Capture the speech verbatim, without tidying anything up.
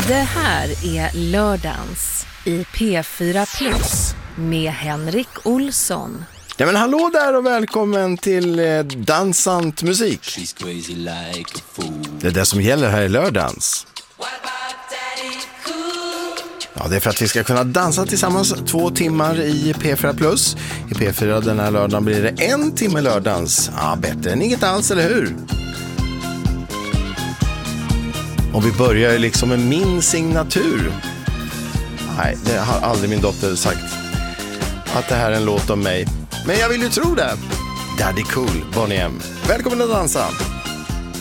Det här är Lördans i P fyra Plus med Henrik Olsson. Ja, men hallå där och välkommen till eh, dansant musik. Det är det som gäller här i Lördans. Ja, det är för att vi ska kunna dansa tillsammans två timmar i P fyra Plus. I P fyra den här lördagen blir det en timme lördans. Ja, bättre än inget alls, eller hur? Och vi börjar liksom med min signatur. Nej, det har aldrig min dotter sagt. Att det här är en låt om mig. Men jag vill ju tro det. Daddy Cool, Bonnie M. Välkommen att dansa.